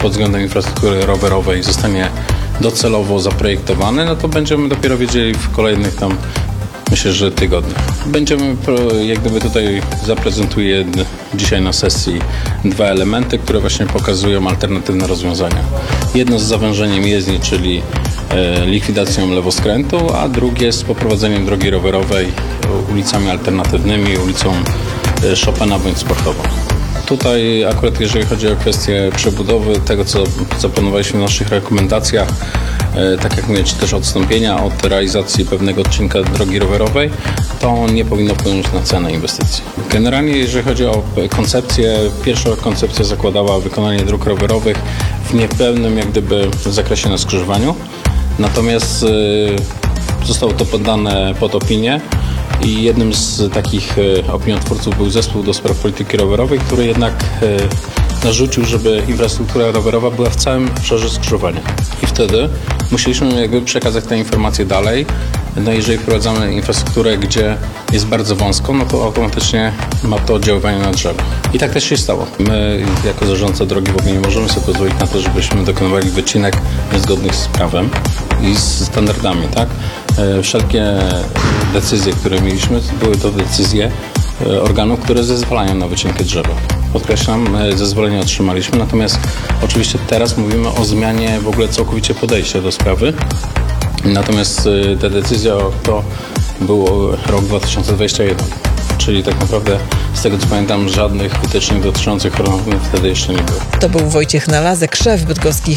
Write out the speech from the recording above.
pod względem infrastruktury rowerowej zostanie docelowo zaprojektowany, no to będziemy dopiero wiedzieli w kolejnych tam, myślę, że tygodniach. Będziemy, jak gdyby tutaj zaprezentuję dzisiaj na sesji dwa elementy, które właśnie pokazują alternatywne rozwiązania. Jedno z zawężeniem jezdni, czyli likwidacją lewoskrętu, a drugie z poprowadzeniem drogi rowerowej ulicami alternatywnymi, ulicą Chopina bądź sportową. Tutaj akurat jeżeli chodzi o kwestię przebudowy tego, co zaplanowaliśmy w naszych rekomendacjach, tak jak mówię, czy też odstąpienia od realizacji pewnego odcinka drogi rowerowej, to nie powinno wpłynąć na cenę inwestycji. Generalnie jeżeli chodzi o koncepcję, pierwsza koncepcja zakładała wykonanie dróg rowerowych w niepełnym jak gdyby zakresie na skrzyżowaniu, natomiast zostało to poddane pod opinię i jednym z takich opiniotwórców był zespół do spraw polityki rowerowej, który jednak narzucił, żeby infrastruktura rowerowa była w całym obszarze skrzyżowania. I wtedy musieliśmy jakby przekazać te informacje dalej. No jeżeli wprowadzamy infrastrukturę, gdzie jest bardzo wąsko, no to automatycznie ma to oddziaływanie na drzewo. I tak też się stało. My jako zarządca drogi w ogóle nie możemy sobie pozwolić na to, żebyśmy dokonywali wycinek niezgodnych z prawem i z standardami, tak? Wszelkie decyzje, które mieliśmy, były to decyzje organów, które zezwalają na wycinkę drzewa. Podkreślam, zezwolenie otrzymaliśmy, natomiast oczywiście teraz mówimy o zmianie w ogóle całkowicie podejścia do sprawy. Natomiast ta decyzja to był rok 2021, czyli tak naprawdę z tego co pamiętam żadnych wytycznych dotyczących chronowym wtedy jeszcze nie było. To był Wojciech Nalazek, szef bydgoskich